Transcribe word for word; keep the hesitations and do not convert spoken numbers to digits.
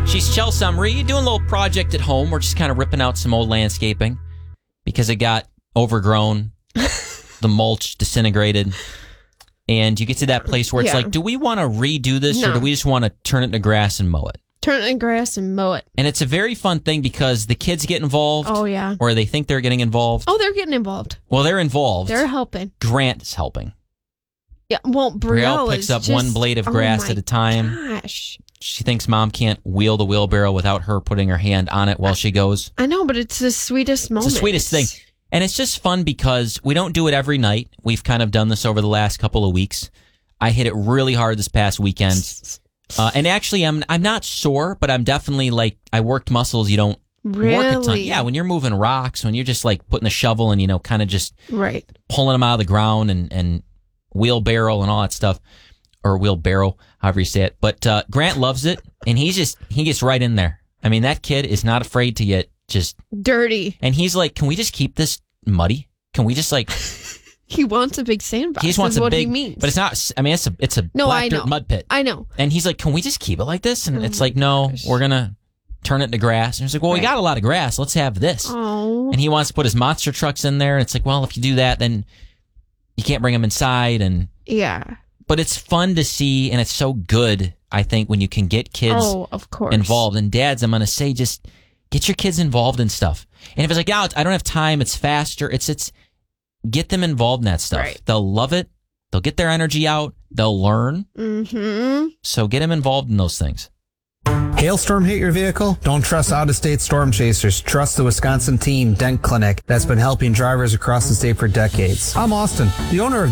She's Chelsea Marie, doing a little project at home. We're just kind of ripping out some old landscaping because it got overgrown, the mulch disintegrated, and you get to that place where it's Yeah. like, do we want to redo this No. or do we just want to turn it into grass and mow it? Turn it in grass and mow it. And it's a very fun thing because the kids get involved. Oh, yeah. Or they think they're getting involved. Oh, they're getting involved. Well, they're involved. They're helping. Grant is helping. Yeah, well, Brielle, Brielle picks is up just, one blade of grass oh my at a time. Gosh. She thinks mom can't wheel the wheelbarrow without her putting her hand on it while she goes. I know, but it's the sweetest moment. It's the sweetest thing. And it's just fun because we don't do it every night. We've kind of done this over the last couple of weeks. I hit it really hard this past weekend. Uh, and actually, I'm I'm not sore, but I'm definitely like, I worked muscles you don't Really? work a ton. Yeah, when you're moving rocks, when you're just like putting the shovel and, you know, kind of just Right. pulling them out of the ground and, and wheelbarrow and all that stuff. Or wheelbarrow, however you say it. But uh, Grant loves it, and he's just, he gets right in there. I mean, that kid is not afraid to get just Dirty. And he's like, can we just keep this muddy? Can we just like... He wants a big sandbox. He just wants is a what big... he means. But it's not... I mean, it's a, it's a No, black I dirt know. mud pit. I know. And he's like, can we just keep it like this? And Oh it's my like, no, gosh. we're going to turn it into grass. And he's like, well, we Right. got a lot of grass. Let's have this. Oh. And he wants to put his monster trucks in there. And it's like, well, if you do that, then you can't bring them inside. And Yeah. But it's fun to see, and it's so good, I think, when you can get kids Oh, of course. involved. And dads, I'm going to say, just get your kids involved in stuff. And if it's like, oh, I don't have time, it's faster, it's, it's, get them involved in that stuff. Right. They'll love it. They'll get their energy out. They'll learn. Mm-hmm. So get them involved in those things. Hailstorm hit your vehicle? Don't trust out-of-state storm chasers. Trust the Wisconsin team, Dent Clinic, that's been helping drivers across the state for decades. I'm Austin, the owner of